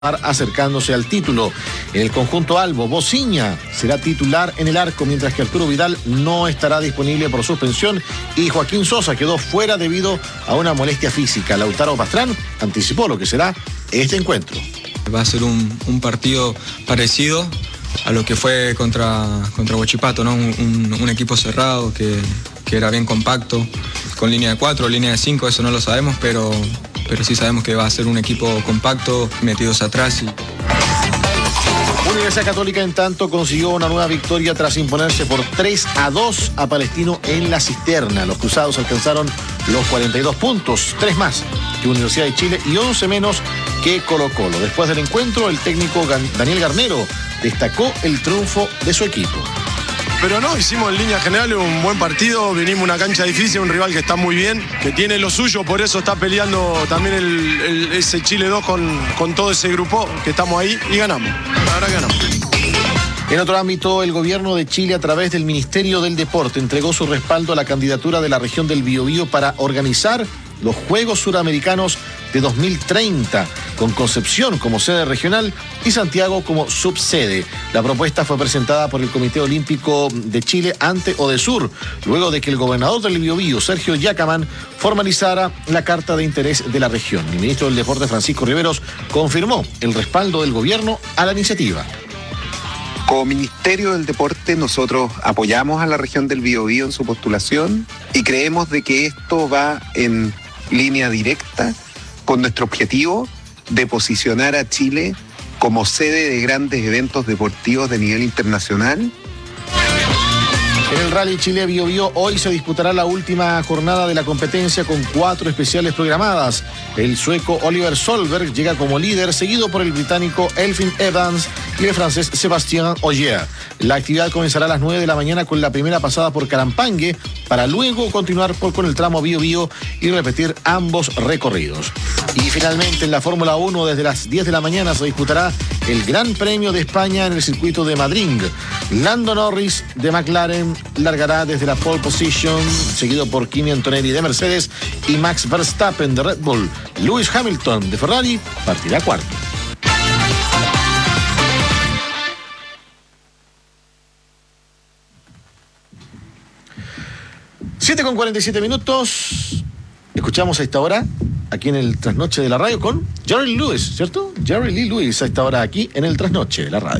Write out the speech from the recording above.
acercándose al título. En el conjunto albo, Bociña será titular en el arco, mientras que Arturo Vidal no estará disponible por suspensión y Joaquín Sosa quedó fuera debido a una molestia física. Lautaro Pastrán anticipó lo que será este encuentro. Va a ser un partido parecido a lo que fue contra Huachipato, ¿no? Un equipo cerrado que era bien compacto, con línea de 4, línea de 5, eso no lo sabemos, pero sí sabemos que va a ser un equipo compacto, metidos atrás. Universidad Católica, en tanto, consiguió una nueva victoria tras imponerse por 3-2 a Palestino en la Cisterna. Los cruzados alcanzaron los 42 puntos, 3 más que Universidad de Chile y 11 menos que Colo-Colo. Después del encuentro, el técnico Daniel Garnero destacó el triunfo de su equipo. Pero no, hicimos en línea general un buen partido, vinimos a una cancha difícil, un rival que está muy bien, que tiene lo suyo, por eso está peleando también ese Chile 2 con todo ese grupo que estamos ahí y ganamos, la verdad que ganamos. En otro ámbito, el gobierno de Chile, a través del Ministerio del Deporte, entregó su respaldo a la candidatura de la región del Biobío para organizar los Juegos Suramericanos de 2030, con Concepción como sede regional y Santiago como subsede. La propuesta fue presentada por el Comité Olímpico de Chile ante ODESUR, luego de que el gobernador del Biobío, Sergio Yacamán, formalizara la carta de interés de la región. El ministro del Deporte, Francisco Riveros, confirmó el respaldo del gobierno a la iniciativa. Como Ministerio del Deporte, nosotros apoyamos a la región del Biobío en su postulación y creemos de que esto va en línea directa con nuestro objetivo de posicionar a Chile como sede de grandes eventos deportivos de nivel internacional. En el Rally Chile Biobío hoy se disputará la última jornada de la competencia con 4 especiales programadas. El sueco Oliver Solberg llega como líder, seguido por el británico Elfyn Evans y el francés Sébastien Ogier. La actividad comenzará a las 9 de la mañana con la primera pasada por Carampangue, para luego continuar con el tramo Biobío y repetir ambos recorridos. Y finalmente en la Fórmula 1 desde las 10 de la mañana se disputará el Gran Premio de España en el circuito de Madrid. Lando Norris de McLaren largará desde la pole position, seguido por Kimi Antonelli de Mercedes y Max Verstappen de Red Bull. Lewis Hamilton de Ferrari partirá cuarto. 7:47. Escuchamos a esta hora, aquí en el Trasnoche de la Radio, con Jerry Lewis, ¿cierto? Jerry Lee Lewis a esta hora aquí en el Trasnoche de la Radio.